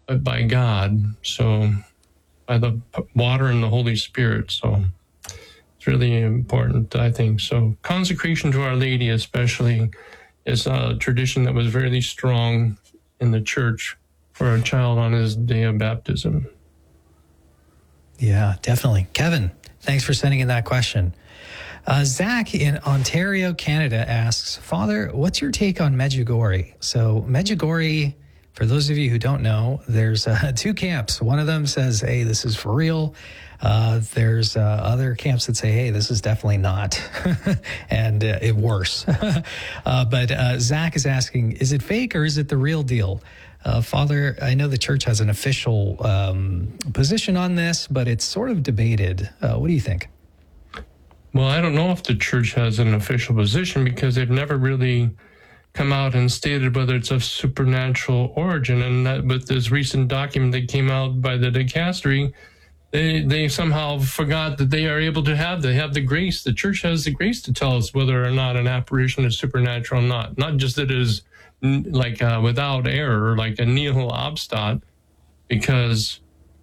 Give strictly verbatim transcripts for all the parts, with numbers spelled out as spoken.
but by God. So by the water and the Holy Spirit. So it's really important, I think. So consecration to Our Lady especially is a tradition that was very strong in the church for a child on his day of baptism. Yeah, definitely. Kevin, thanks for sending in that question. Uh, Zach in Ontario, Canada asks, Father, what's your take on Medjugorje? So Medjugorje, for those of you who don't know, there's uh, two camps. One of them says, hey, this is for real. Uh, there's uh, other camps that say, hey, this is definitely not, and uh, it worse. uh, but uh, Zach is asking, is it fake or is it the real deal? Uh, Father, I know the church has an official um, position on this, but it's sort of debated. Uh, what do you think? Well, I don't know if the church has an official position because they've never really come out and stated whether it's of supernatural origin. And that with this recent document that came out by the dicastery, they they somehow forgot that they are able to have they have the grace. The church has the grace to tell us whether or not an apparition is supernatural or not. Not just that it is like uh, without error, like a nihil obstat, because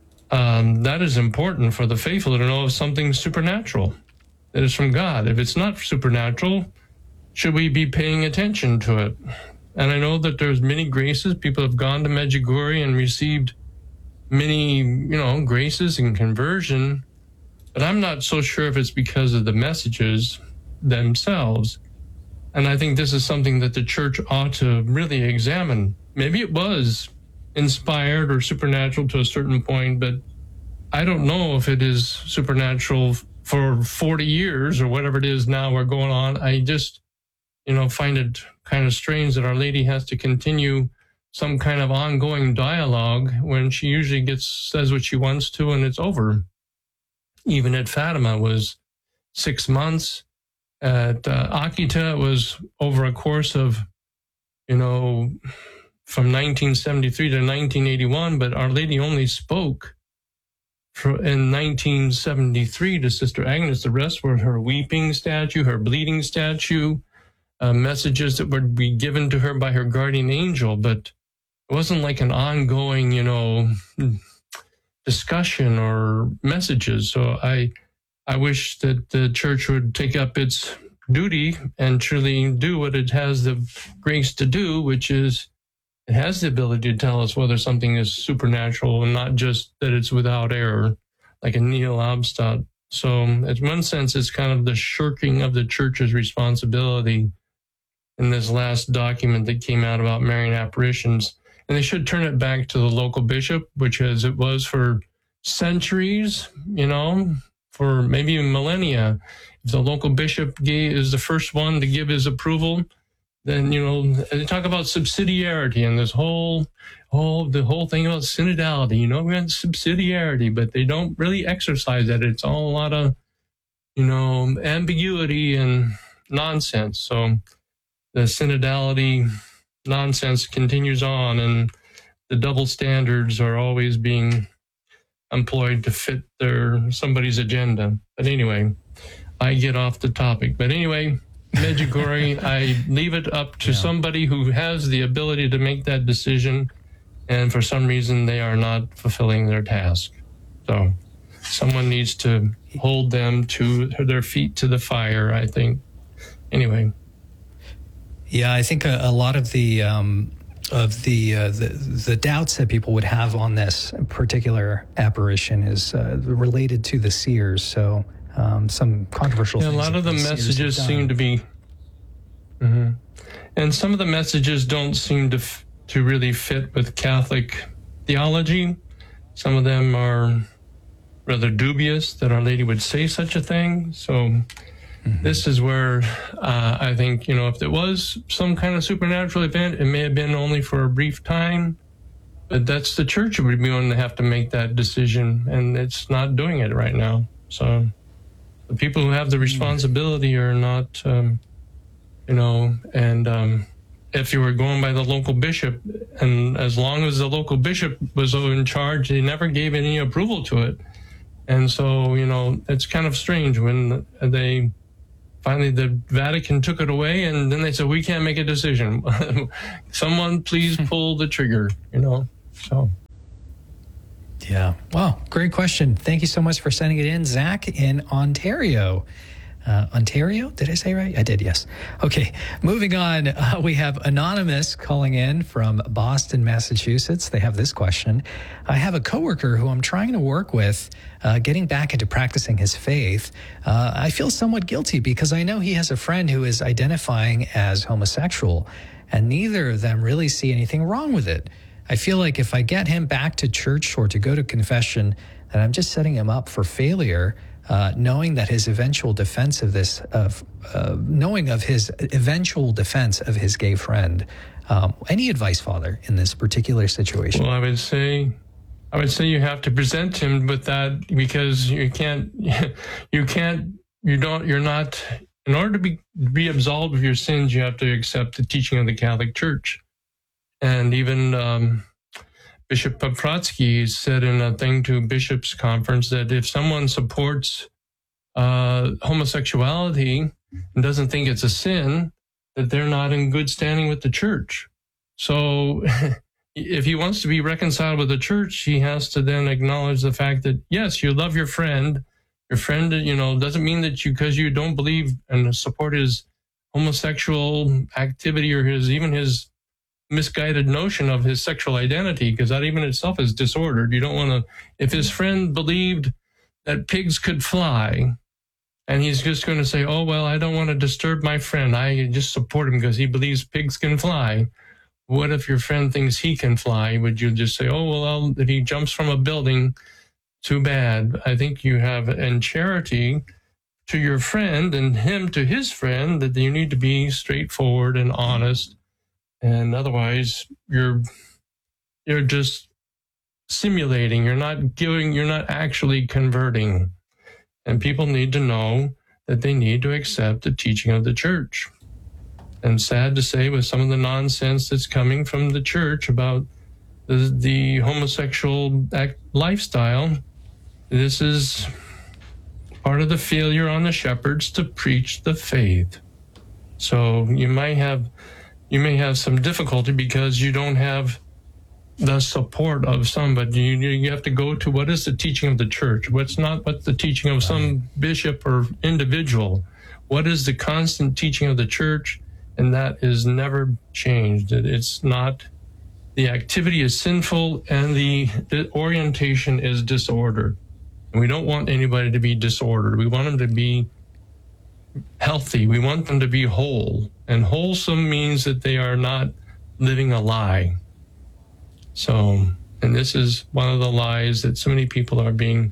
um, that is important for the faithful to know if something's supernatural. That is from God. If it's not supernatural, should we be paying attention to it? And I know that there's many graces. People have gone to Medjugorje and received many, you know, graces and conversion, but I'm not so sure if it's because of the messages themselves. And I think this is something that the church ought to really examine. Maybe it was inspired or supernatural to a certain point, but I don't know if it is supernatural for forty years or whatever it is now we're going on. I just, you know, find it kind of strange that Our Lady has to continue some kind of ongoing dialogue when she usually gets says what she wants to and it's over. Even at Fatima was six months. At uh, Akita it was over a course of, you know, from nineteen seventy-three to nineteen eighty-one, but Our Lady only spoke in nineteen seventy-three to Sister Agnes. The rest were her weeping statue, her bleeding statue, uh, messages that would be given to her by her guardian angel. But it wasn't like an ongoing, you know, discussion or messages. So I, I wish that the church would take up its duty and truly do what it has the grace to do, which is it has the ability to tell us whether something is supernatural and not just that it's without error, like a nihil obstat. So in one sense, it's kind of the shirking of the church's responsibility in this last document that came out about Marian apparitions. And they should turn it back to the local bishop, which as it was for centuries, you know, for maybe millennia. If the local bishop gave, is the first one to give his approval, then, you know, they talk about subsidiarity and this whole, whole, the whole thing about synodality, you know, we have subsidiarity, but they don't really exercise that. It's all a lot of, you know, ambiguity and nonsense. So the synodality nonsense continues on and the double standards are always being employed to fit their, somebody's agenda. But anyway, I get off the topic. But anyway, Medjugorje, I leave it up to yeah. somebody who has the ability to make that decision, and for some reason they are not fulfilling their task. So someone needs to hold them to their feet to the fire, I think. Anyway. Yeah, I think a, a lot of the um, of the, uh, the the doubts that people would have on this particular apparition is uh, related to the seers. So. Um, some controversial yeah, things. A lot of the messages seem to be, mm-hmm. and some of the messages don't seem to f- to really fit with Catholic theology. Some of them are rather dubious that Our Lady would say such a thing. So mm-hmm. this is where uh, I think, you know, if there was some kind of supernatural event, it may have been only for a brief time, but that's the church who would be going to have to make that decision, and it's not doing it right now. So. The people who have the responsibility are not, um, you know, and um, if you were going by the local bishop, and as long as the local bishop was in charge, they never gave any approval to it. And so, you know, it's kind of strange when they finally, the Vatican took it away, and then they said, we can't make a decision. Someone please pull the trigger, you know, so. Yeah. Wow. Great question. Thank you so much for sending it in, Zach in Ontario. Uh, Ontario? Did I say right? I did, yes. Okay, moving on. Uh, we have Anonymous calling in from Boston, Massachusetts. They have this question. I have a coworker who I'm trying to work with uh, getting back into practicing his faith. Uh, I feel somewhat guilty because I know he has a friend who is identifying as homosexual, and neither of them really see anything wrong with it. I feel like if I get him back to church or to go to confession, that I'm just setting him up for failure. Uh, knowing that his eventual defense of this, of uh, knowing of his eventual defense of his gay friend. Um, any advice, Father, in this particular situation? Well, I would say, I would say you have to present him with that because you can't, you can't, you don't, you're not. In order to be be absolved of your sins, you have to accept the teaching of the Catholic Church, and even. Um, Bishop Paprotsky said in a thing to bishops' conference that if someone supports uh, homosexuality and doesn't think it's a sin, that they're not in good standing with the church. So if he wants to be reconciled with the church, he has to then acknowledge the fact that, yes, you love your friend. Your friend, you know, doesn't mean that you, because you don't believe and support his homosexual activity or his, even his misguided notion of his sexual identity, because that even itself is disordered. You don't want to, if his friend believed that pigs could fly and he's just going to say, oh, well, I don't want to disturb my friend, I just support him because he believes pigs can fly. What if your friend thinks he can fly? Would you just say, oh, well, I'll, if he jumps from a building, too bad. I think you have in charity to your friend and him to his friend that you need to be straightforward and honest. And otherwise, you're you're just simulating. You're not giving. You're not actually converting. And people need to know that they need to accept the teaching of the church. And sad to say, with some of the nonsense that's coming from the church about the, the homosexual act, lifestyle, this is part of the failure on the shepherds to preach the faith. So you might have. You may have some difficulty because you don't have the support of somebody. You, you have to go to what is the teaching of the church. What's not what's the teaching of some bishop or individual. What is the constant teaching of the church? And that is never changed. It's not, the activity is sinful and the, the orientation is disordered. And we don't want anybody to be disordered. We want them to be healthy. We want them to be whole. And wholesome means that they are not living a lie. So, and this is one of the lies that so many people are being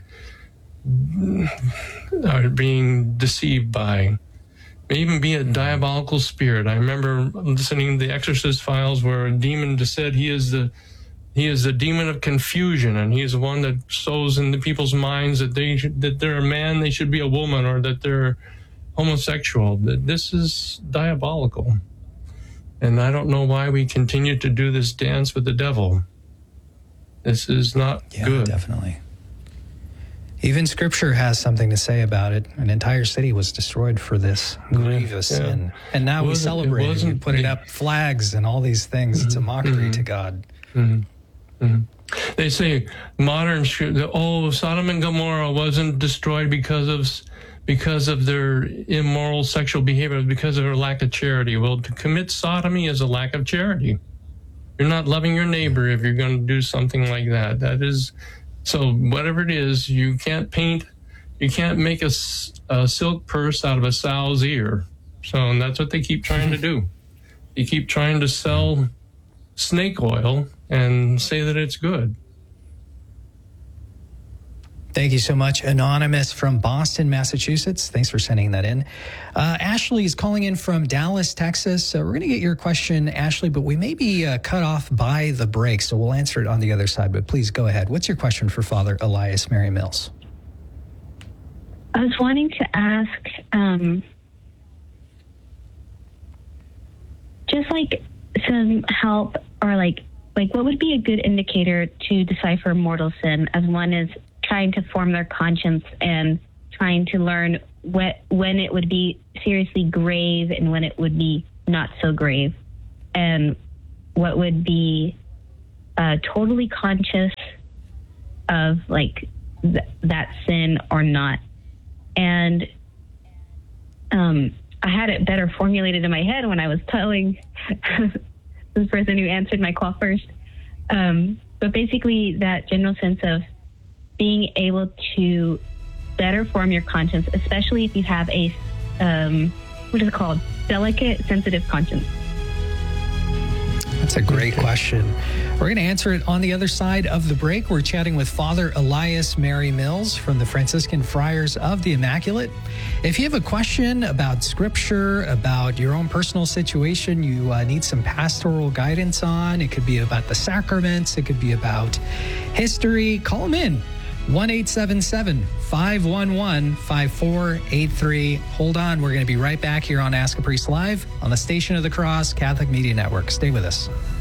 are being deceived by. May even be a diabolical spirit. I remember listening to the Exorcist files where a demon just said he is the he is the demon of confusion, and he is the one that sows in the people's minds that they should, that they're a man, they should be a woman, or that they're homosexual. This is diabolical. And I don't know why we continue to do this dance with the devil. This is not yeah, good. Definitely. Even Scripture has something to say about it. An entire city was destroyed for this grievous yeah. sin. And now we celebrate it. We put it up flags and all these things. Mm-hmm. It's a mockery mm-hmm. to God. Mm-hmm. Mm-hmm. They say modern, oh, Sodom and Gomorrah wasn't destroyed because of because of their immoral sexual behavior, because of their lack of charity. Well, to commit sodomy is a lack of charity. You're not loving your neighbor if you're going to do something like that. That is, so whatever it is, you can't paint, you can't make a, a silk purse out of a sow's ear. So, and that's what they keep trying to do. They keep trying to sell snake oil and say that it's good. Thank you so much, Anonymous from Boston, Massachusetts. Thanks for sending that in. Uh, Ashley is calling in from Dallas, Texas. Uh, we're going to get your question, Ashley, but we may be uh, cut off by the break, so we'll answer it on the other side. But please go ahead. What's your question for Father Elias Mary Mills? I was wanting to ask, um, just like some help, or like, like what would be a good indicator to decipher mortal sin, as one is trying to form their conscience and trying to learn what, when it would be seriously grave and when it would be not so grave, and what would be uh, totally conscious of like th- that sin or not. And um, I had it better formulated in my head when I was telling the person who answered my call first. Um, but basically that general sense of being able to better form your conscience, especially if you have a, um, what is it called? Delicate, sensitive conscience. That's a great question. We're going to answer it on the other side of the break. We're chatting with Father Elias Mary Mills from the Franciscan Friars of the Immaculate. If you have a question about Scripture, about your own personal situation, you uh, need some pastoral guidance on, it could be about the sacraments, it could be about history, call them in. one eight seven seven, five one one, five four eight three. Hold on. We're going to be right back here on Ask a Priest Live on the Station of the Cross Catholic Media Network. Stay with us.